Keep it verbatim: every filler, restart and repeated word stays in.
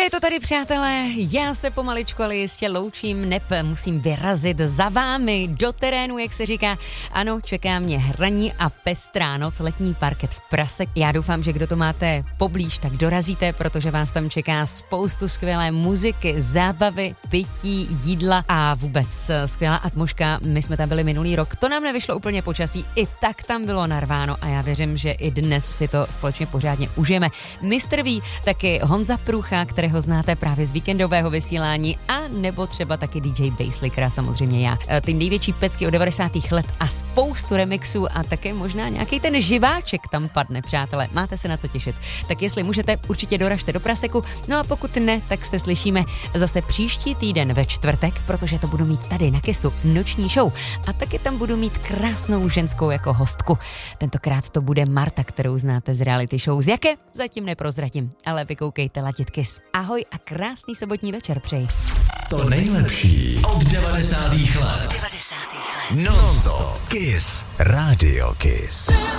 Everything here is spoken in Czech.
je to tady, přátelé, já se pomaličku, ale jistě loučím, neb musím vyrazit za vámi do terénu, jak se říká. Ano, čeká mě hraní a pestrá noc, letní parket v Praze. Já doufám, že kdo to máte poblíž, tak dorazíte, protože vás tam čeká spoustu skvělé muziky, zábavy, pití, jídla a vůbec skvělá atmosféra. My jsme tam byli minulý rok, to nám nevyšlo úplně počasí, i tak tam bylo narváno a já věřím, že i dnes si to společně pořádně užijeme. mistr V, taky Honza Průcha, kterého znáte právě z víkendového vysílání, a nebo třeba taky D J Basslicker, samozřejmě já. Ty největší pecky od devadesátých let a spoustu remixů a také možná nějaký ten živáček tam padne, přátelé. Máte se na co těšit. Tak jestli můžete, určitě doražte do Praseku, no a pokud ne, tak se slyšíme zase příští týden ve čtvrtek, protože to budu mít tady na Kissu noční show a taky tam budu mít krásnou ženskou jako hostku. Tentokrát to bude Marta, kterou znáte z reality show. Z jaké? Zatím neprozradím, ale vykoukejte ladit Kiss. Ahoj a krásný sobotní večer přeji. To nejlepší od devadesátých let. devadesátých let. Non-stop. Kiss. Radio Kiss.